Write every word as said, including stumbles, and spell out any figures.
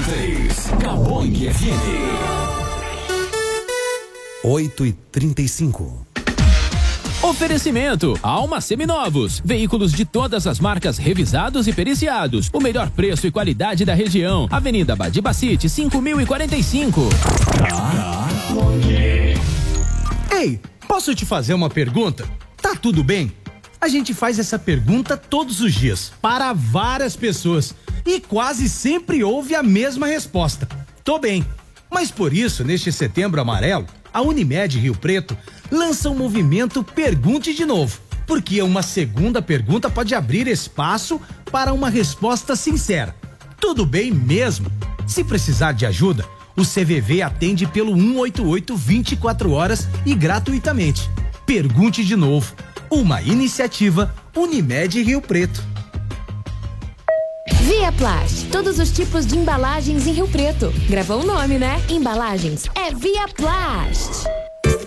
três, Cabong F M. oito e trinta e cinco. Oferecimento: Alma Seminovos, veículos de todas as marcas revisados e periciados. O melhor preço e qualidade da região. Avenida Badibacite, cinco mil e quarenta e cinco. Ei, posso te fazer uma pergunta? Tá tudo bem? A gente faz essa pergunta todos os dias, para várias pessoas, e quase sempre ouve a mesma resposta: tô bem. Mas por isso, neste Setembro Amarelo, a Unimed Rio Preto lança o movimento Pergunte de Novo, porque uma segunda pergunta pode abrir espaço para uma resposta sincera. Tudo bem mesmo? Se precisar de ajuda, o C V V atende pelo um oito oito vinte e quatro horas e gratuitamente. Pergunte de Novo, uma iniciativa Unimed Rio Preto. Via Plast, todos os tipos de embalagens em Rio Preto. Gravou o nome, né? Embalagens é Via Plast.